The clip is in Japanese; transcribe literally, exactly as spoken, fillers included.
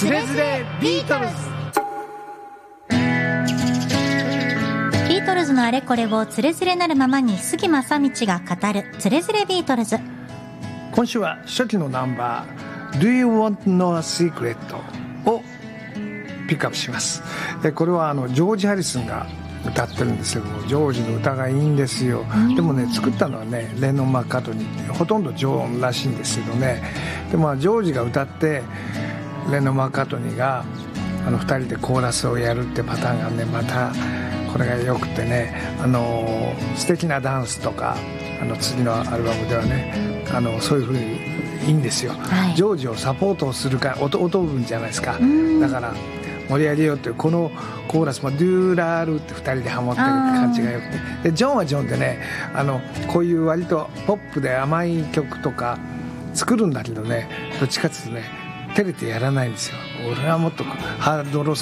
つれづれビートルズ。 ビートルズのあれこれをつれづれなるままに杉正道が語るつれづれビートルズ。 今週は初期のナンバー Do You Want to Know a Secret をピックアップします。でこれはあのジョージ・ハリスンが歌ってるんですけども、ジョージの歌がいいんですよ。でもね、作ったのはねレノン・マッカートニー、ほとんどジョーンらしいんですけどね。でもジョージが歌ってレノン・マッカートニーがあのふたりでコーラスをやるってパターンがね、またこれがよくてね、あの素敵なダンスとか、あの次のアルバムではね、あのそういう風にいいんですよ、はい、ジョージをサポートするか 音, 音部分じゃないですか。だから盛り上げようというこのコーラスもドゥーラールってふたりでハモってるって感じがよくて、でジョンはジョンでね、あのこういう割とポップで甘い曲とか作るんだけどね、どっちかっていうとね照れてやらないんですよ。俺はもっとハード路線